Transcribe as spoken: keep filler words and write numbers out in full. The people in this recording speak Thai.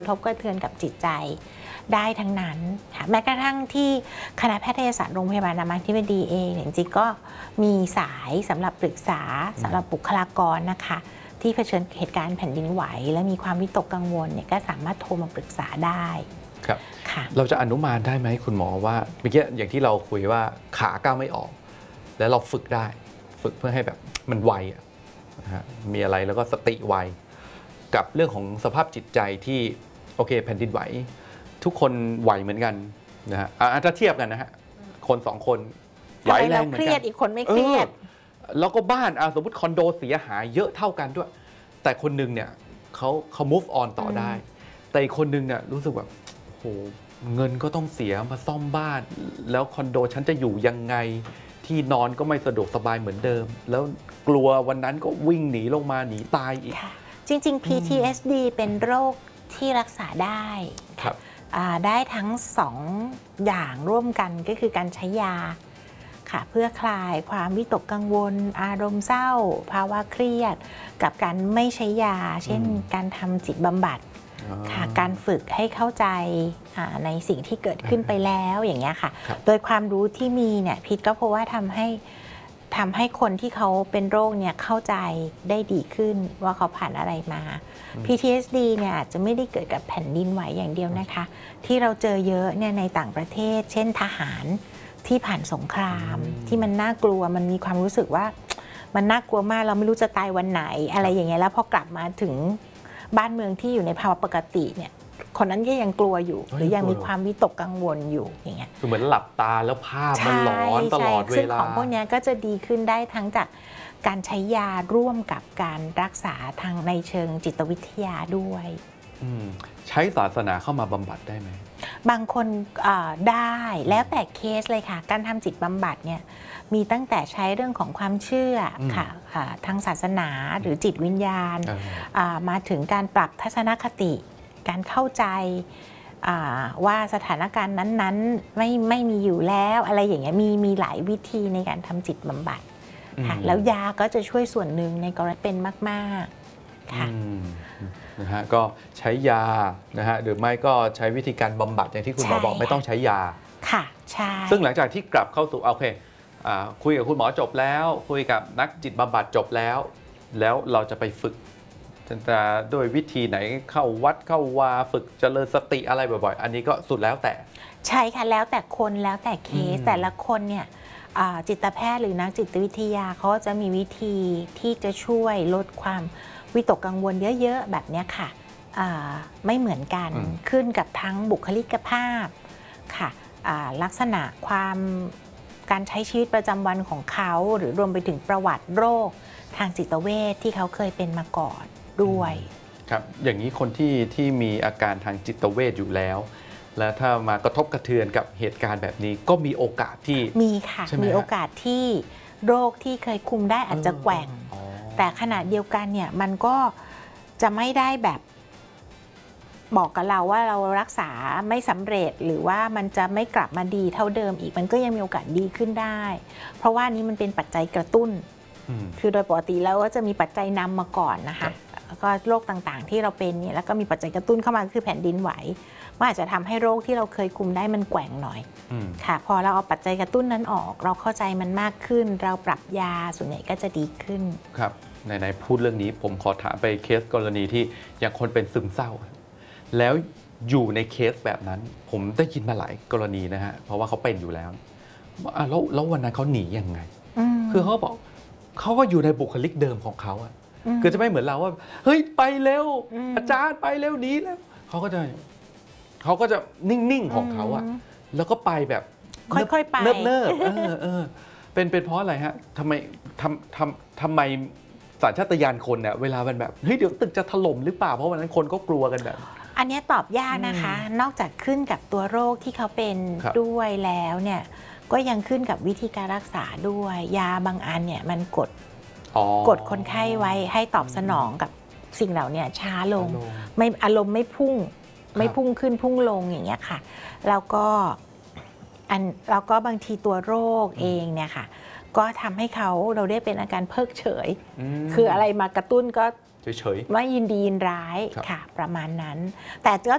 ทบกระเทือนกับจิตใจได้ทั้งนั้นค่ะแม้กระทั่งที่คณะแพทยศาสตร์โรงพยาบาลรามาธิบดีเองจริงๆก็มีสายสำหรับปรึกษาสำหรับบุคลากรนะคะที่เผชิญเหตุการณ์แผ่นดินไหวและมีความวิตกกังวลเนี่ยก็สามารถโทรมาปรึกษาได้ครับเราจะอนุมานได้ไหมคุณหมอว่าเมื่อกี้อย่างที่เราคุยว่าขาก้าวไม่ออกแล้วเราฝึกได้ฝึกเพื่อให้แบบมันไวนะฮะมีอะไรแล้วก็สติไวกับเรื่องของสภาพจิตใจที่โอเคแผ่นดินไหวทุกคนไหวเหมือนกันนะฮะถ้าเทียบกันนะฮะคนสองคนไหวแรงเหมือนกันเครียดอีกคนไม่เครียดแล้วก็บ้านสมมติคอนโดเสียหายเยอะเท่ากันด้วยแต่คนนึงเนี่ยเขาเขา move on ต่อได้แต่อีกคนนึงเนี่ยรู้สึกแบบโหเงินก็ต้องเสียมาซ่อมบ้านแล้วคอนโดฉันจะอยู่ยังไงที่นอนก็ไม่สะดวกสบายเหมือนเดิมแล้วกลัววันนั้นก็วิ่งหนีลงมาหนีตายอีกจริงๆ พี ที เอส ดี เป็นโรคที่รักษาได้ครับได้ทั้งสองอย่างร่วมกันก็คือการใช้ยาค่ะเพื่อคลายความวิตกกังวลอารมณ์เศร้าภาวะเครียดกับการไม่ใช้ยาเช่นการทำจิตบำบัดค่ะการฝึกให้เข้าใจในสิ่งที่เกิดขึ้นไปแล้วอย่างเงี้ยค่ะโดยความรู้ที่มีเนี่ยพิษก็เพราะว่าทำให้ทำให้คนที่เขาเป็นโรคเนี่ยเข้าใจได้ดีขึ้นว่าเขาผ่านอะไรมา พี ที เอส ดี เนี่ยอาจจะไม่ได้เกิดกับแผ่นดินไหวอย่างเดียวนะคะที่เราเจอเยอะเนี่ยในต่างประเทศเช่นทหารที่ผ่านสงครามที่มันน่ากลัวมันมีความรู้สึกว่ามันน่ากลัวมากเราไม่รู้จะตายวันไหนอะไรอย่างเงี้ยแล้วพอกลับมาถึงบ้านเมืองที่อยู่ในภาวะปกติเนี่ยคนนั้นก็ยังกลัวอยู่หรือยังมีความวิตกกังวลอยู่อย่างเงี้ยคือเหมือนหลับตาแล้วภาพมันหลอนตลอดเวลาซึ่งของพวกนี้ก็จะดีขึ้นได้ทั้งจากการใช้ยาร่วมกับการรักษาทางในเชิงจิตวิทยาด้วยใช้ศาสนาเข้ามาบำบัดได้ไหมบางคนได้แล้วแต่เคสเลยค่ะการทำจิตบำบัดเนี่ยมีตั้งแต่ใช้เรื่องของความเชื่อค่ะทางศาสนาหรือจิตวิญญาณมาถึงการปรับทัศนคติการเข้าใจว่าสถานการณ์นั้นๆไม่ไม่มีอยู่แล้วอะไรอย่างเงี้ยมีมีหลายวิธีในการทำจิตบำบัดค่ะแล้วยาก็จะช่วยส่วนหนึ่งในกรณีเป็นมากๆค่ะนะฮะก็ใช้ยานะฮะหรือไม่ก็ใช้วิธีการบำบัดอย่างที่คุณหมอบอกไม่ต้องใช้ยาค่ะใช่ซึ่งหลังจากที่กลับเข้าสู่โอเคคุยกับคุณหมอจบแล้วคุยกับนักจิตบำบัดจบแล้วแล้วเราจะไปฝึกจะโดยวิธีไหนเข้าวัดเข้าวาฝึกเจริญสติอะไรบ่อยๆอันนี้ก็สุดแล้วแต่ใช่ค่ะแล้วแต่คนแล้วแต่เคสแต่ละคนเนี่ยจิตแพทย์หรือนักจิตวิทยาเขาจะมีวิธีที่จะช่วยลดความวิตกกังวลเยอะๆแบบนี้ค่ะไม่เหมือนกันขึ้นกับทั้งบุคลิกภาพค่ะลักษณะความการใช้ชีวิตประจำวันของเขาหรือรวมไปถึงประวัติโรคทางจิตเวชที่เขาเคยเป็นมาก่อนด้วยครับอย่างนี้คนที่ที่มีอาการทางจิตเวชอยู่แล้วแล้วถ้ามากระทบกระเทือนกับเหตุการณ์แบบนี้ก็มีโอกาสที่มีค่ะมีโอกาสที่โรคที่เคยคุมได้อาจจะแกว่งแต่ขณะเดียวกันเนี่ยมันก็จะไม่ได้แบบบอกกับเราว่าเรารักษาไม่สำเร็จหรือว่ามันจะไม่กลับมาดีเท่าเดิมอีกมันก็ยังมีโอกาสดีขึ้นได้เพราะว่านี้มันเป็นปัจจัยกระตุ้นคือโดยปกติแล้วก็จะมีปัจจัยนำมาก่อนนะคะก็โรคต่างๆที่เราเป็นเนี่ยแล้วก็มีปัจจัยกระตุ้นเข้ามาคือแผ่นดินไหวมันอาจจะทำให้โรคที่เราเคยคุมได้มันแกว่งหน่อยค่ะพอเราเอาปัจจัยกระตุ้นนั้นออกเราเข้าใจมันมากขึ้นเราปรับยาส่วนใหญ่ก็จะดีขึ้นครับในๆพูดเรื่องนี้ผมขอถามไปเคสกรณีที่อย่างคนเป็นซึมเศร้าแล้วอยู่ในเคสแบบนั้นผมได้ยินมาหลายกรณีนะฮะเพราะว่าเขาเป็นอยู่แล้วแล้วแล้ววันนั้นเขาหนียังไงคือเขาบอกเขาก็อยู่ในบุคลิกเดิมของเขาอ่ะคือจะไม่เหมือนเราว่าเฮ้ยไปเร็วอาจารย์ไปเร็วนี้แล้วเขาก็จะเขาก็จะนิ่งๆของเขาอ่ะแล้วก็ไปแบบค่อยๆไปเนิบๆเออเออเป็นเป็นเพราะอะไรฮะทำไมทำทำทำไมสัญชาตญาณคนเนี่ยเวลามันแบบเฮ้ยเดี๋ยวตึกจะถล่มหรือเปล่าเพราะวันนั้นคนก็กลัวกันแบบอันนี้ตอบยากนะคะนอกจากขึ้นกับตัวโรคที่เขาเป็นด้วยแล้วเนี่ยก็ยังขึ้นกับวิธีการรักษาด้วยยาบางอันเนี่ยมันกดกดคนไข้ไว้ให้ตอบสนองกับสิ่งเหล่านี้ช้าลงไม่อารมณ์ไม่พุ่งไม่พุ่งขึ้นพุ่งลงอย่างเงี้ยค่ะแล้วก็อันแล้วก็บางทีตัวโรคเองเนี่ยค่ะก็ทำให้เขาเราได้เป็นอาการเพิกเฉยคืออะไรมากระตุ้นก็เฉยๆไม่ยินดียินร้ายค่ะประมาณนั้นแต่ก็